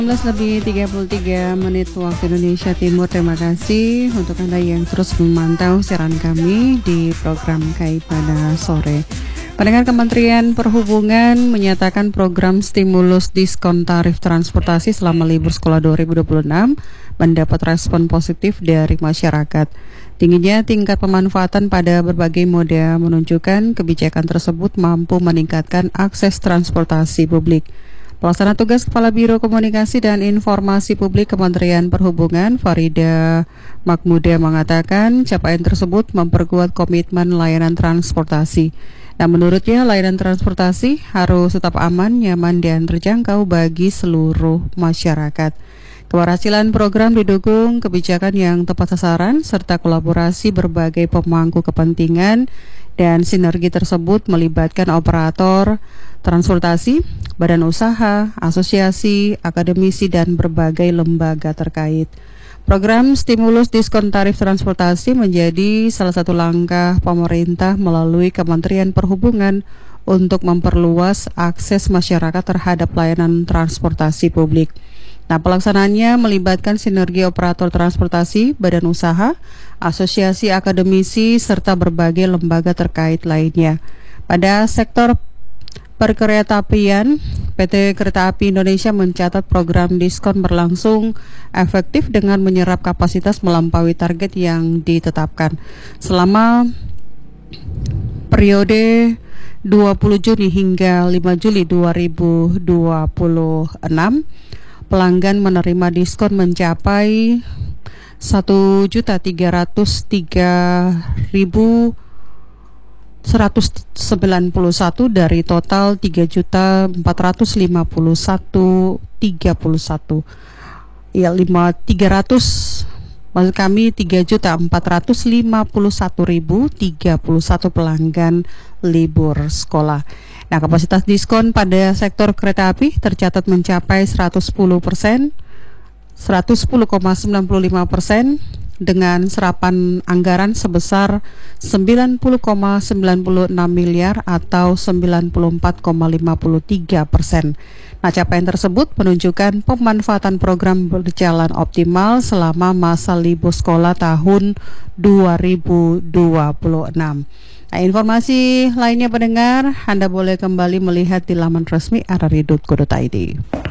19:33 waktu Indonesia Timur. Terima kasih untuk Anda yang terus memantau siaran kami di program KAI pada sore. Pendengar, Kementerian Perhubungan menyatakan program stimulus diskon tarif transportasi selama libur sekolah 2026 mendapat respon positif dari masyarakat. Tingginya tingkat pemanfaatan pada berbagai moda menunjukkan kebijakan tersebut mampu meningkatkan akses transportasi publik. Pelaksana tugas Kepala Biro Komunikasi dan Informasi Publik Kementerian Perhubungan, Farida Makmuda, mengatakan capaian tersebut memperkuat komitmen layanan transportasi. Nah, menurutnya layanan transportasi harus tetap aman, nyaman, dan terjangkau bagi seluruh masyarakat. Keberhasilan program didukung kebijakan yang tepat sasaran serta kolaborasi berbagai pemangku kepentingan, dan sinergi tersebut melibatkan operator transportasi, badan usaha, asosiasi, akademisi, dan berbagai lembaga terkait. Program stimulus diskon tarif transportasi menjadi salah satu langkah pemerintah melalui Kementerian Perhubungan untuk memperluas akses masyarakat terhadap layanan transportasi publik. Nah, pelaksanaannya melibatkan sinergi operator transportasi, badan usaha, asosiasi akademisi, serta berbagai lembaga terkait lainnya. Pada sektor perkeretaapian, PT Kereta Api Indonesia mencatat program diskon berlangsung efektif dengan menyerap kapasitas melampaui target yang ditetapkan. Selama periode 20 Juni hingga 5 Juli 2026, pelanggan menerima diskon mencapai 1.303.191 dari total 3.451.31. Ya, 3.451.031 pelanggan libur sekolah. Nah, kapasitas diskon pada sektor kereta api tercatat mencapai 110%, 110,95% dengan serapan anggaran sebesar 90,96 miliar atau 94,53%. Nah, capaian tersebut menunjukkan pemanfaatan program berjalan optimal selama masa libur sekolah tahun 2026. Nah, informasi lainnya pendengar, Anda boleh kembali melihat di laman resmi rri.co.id.